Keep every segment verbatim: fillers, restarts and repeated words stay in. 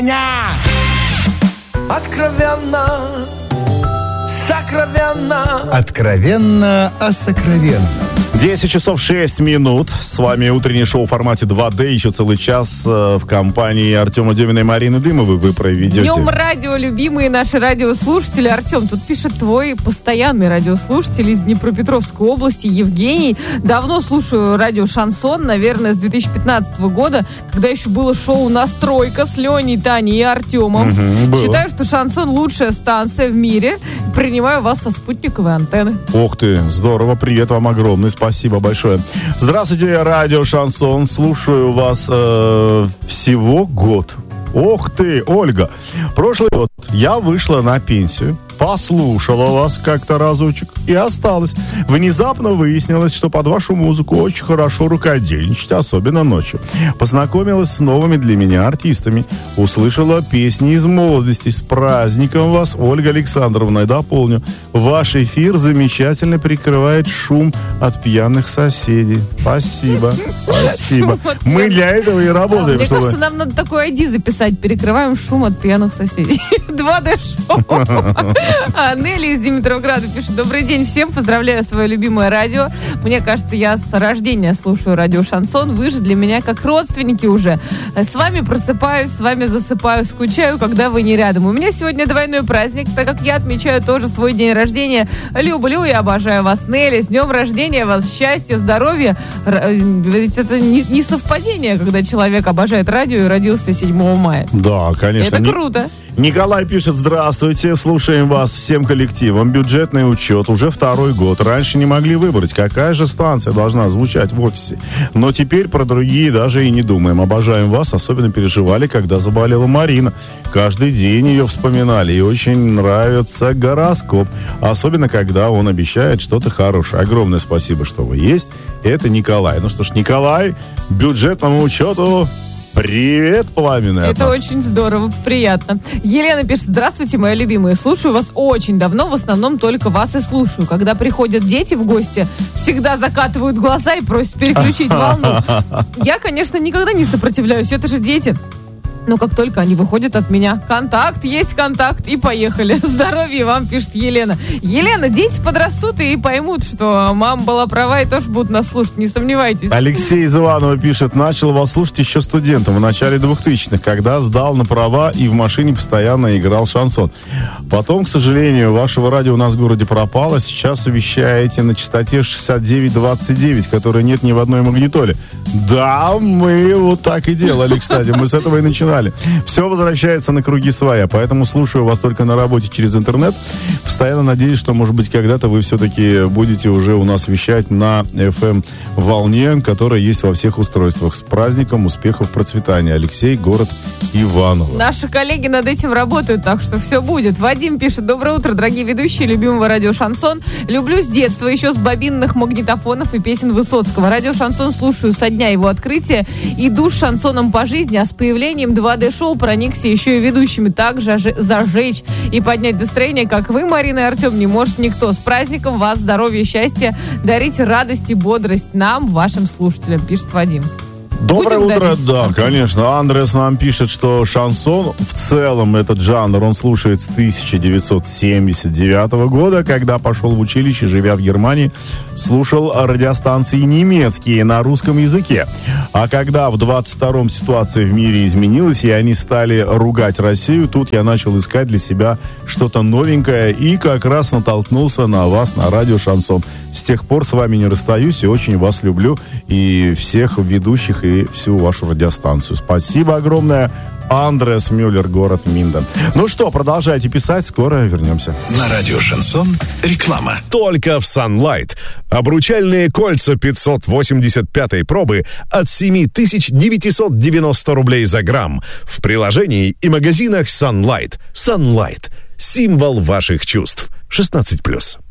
Откровенно, сокровенно. Откровенно о сокровенном. десять часов шесть минут. С вами утреннее шоу в формате два дэ. Еще целый час э, в компании Артема Демина и Марины Дымовой вы проведете. Днем радио, любимые наши радиослушатели. Артем, тут пишет твой постоянный радиослушатель из Днепропетровской области, Евгений. Давно слушаю радио «Шансон», наверное, с две тысячи пятнадцатого года, когда еще было шоу «Настройка» с Леней, Таней и Артемом. Угу, Считаю, что «Шансон» лучшая станция в мире. Принимаю вас со спутниковой антенны. Ох ты, здорово, привет вам огромный, спасибо большое. Здравствуйте, радио «Шансон», слушаю вас э, всего год. Ох ты, Ольга, прошлый год я вышла на пенсию, послушала вас как-то разочек и осталась. Внезапно выяснилось, что под вашу музыку очень хорошо рукодельничать, особенно ночью. Познакомилась с новыми для меня артистами. Услышала песни из молодости. С праздником вас, Ольга Александровна. И дополню, ваш эфир замечательно прикрывает шум от пьяных соседей. Спасибо, спасибо. Мы для этого и работаем. Мне кажется, нам надо такой ай ди записать. Перекрываем шум от пьяных соседей. два дэ-шоу. А Нелли из Димитровграда пишет: добрый день всем, поздравляю свое любимое радио. Мне кажется, я с рождения слушаю радио «Шансон». Вы же для меня как родственники уже. С вами просыпаюсь, с вами засыпаю, скучаю, когда вы не рядом. У меня сегодня двойной праздник, так как я отмечаю тоже свой день рождения. Люблю и обожаю вас, Нелли. С днем рождения вас, счастья, здоровья. Ведь это не, не совпадение, когда человек обожает радио и родился седьмого мая. Да, конечно. Это круто. Николай пишет: здравствуйте, слушаем вас всем коллективом. Бюджетный учет уже второй год. Раньше не могли выбрать, какая же станция должна звучать в офисе. Но теперь про другие даже и не думаем. Обожаем вас, особенно переживали, когда заболела Марина. Каждый день ее вспоминали. И очень нравится гороскоп. Особенно, когда он обещает что-то хорошее. Огромное спасибо, что вы есть. Это Николай. Ну что ж, Николай, бюджетному учету... Привет, пламенный. Это очень здорово, приятно. Елена пишет: здравствуйте, мои любимые. Слушаю вас очень давно, в основном только вас и слушаю. Когда приходят дети в гости, всегда закатывают глаза и просят переключить волну. Я, конечно, никогда не сопротивляюсь, это же дети. Но как только они выходят от меня, контакт, есть контакт, и поехали. Здоровья вам, пишет Елена. Елена, дети подрастут и поймут, что мама была права и тоже будут нас слушать, не сомневайтесь. Алексей из Иванова пишет: начал вас слушать еще студентом в начале двухтысячных, когда сдал на права и в машине постоянно играл шансон. Потом, к сожалению, вашего радио у нас в городе пропало. Сейчас вещаете на частоте шестьдесят девять двадцать девять, которой нет ни в одной магнитоле. Да, мы вот так и делали, кстати. Мы с этого и начинали. Все возвращается на круги своя, поэтому слушаю вас только на работе через интернет. Постоянно надеюсь, что, может быть, когда-то вы все-таки будете уже у нас вещать на эф эм-волне, которая есть во всех устройствах. С праздником, успехов, процветания. Алексей, город Иваново. Наши коллеги над этим работают, так что все будет. Вадим пишет: доброе утро, дорогие ведущие любимого радио «Шансон». Люблю с детства, еще с бобинных магнитофонов и песен Высоцкого. Радио «Шансон» слушаю со дня его открытия. Иду с шансоном по жизни, а с появлением два дэ-шоу проникся еще и ведущими. Также зажечь и поднять настроение, как вы, Марина и Артем, не может никто. С праздником вас, здоровья, счастья, дарите радость и бодрость нам, вашим слушателям, пишет Вадим. Доброе Будем утро, дарить? да, конечно. Андрес нам пишет, что шансон в целом, этот жанр, он слушает с тысяча девятьсот семьдесят девятого года, когда пошел в училище, живя в Германии, слушал радиостанции немецкие на русском языке. А когда в двадцать втором ситуация в мире изменилась, и они стали ругать Россию, тут я начал искать для себя что-то новенькое и как раз натолкнулся на вас, на радио «Шансон». С тех пор с вами не расстаюсь и очень вас люблю, и всех ведущих, и всю вашу радиостанцию. Спасибо огромное. Андрес Мюллер, город Минден. Ну что, продолжайте писать, скоро вернемся. На радио «Шансон» реклама. Только в Sunlight. Обручальные кольца пятьсот восемьдесят пятой пробы от семь тысяч девятьсот девяносто рублей за грамм. В приложении и магазинах Sunlight. Sunlight. Символ ваших чувств. шестнадцать плюс.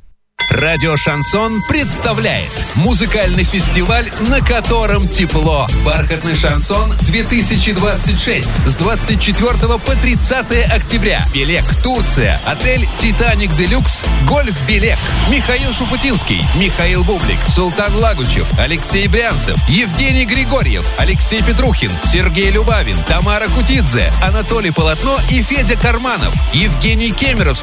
Радио «Шансон» представляет музыкальный фестиваль, на котором тепло. «Бархатный шансон две тысячи двадцать шесть» с двадцать четвёртого по тридцатое октября. Белек, Турция. Отель «Титаник Делюкс». Гольф Белек. Михаил Шуфутинский, Михаил Бублик, Султан Лагучев, Алексей Брянцев, Евгений Григорьев, Алексей Петрухин, Сергей Любавин, Тамара Кутидзе, Анатолий Полотно и Федя Карманов, Евгений Кемеровский.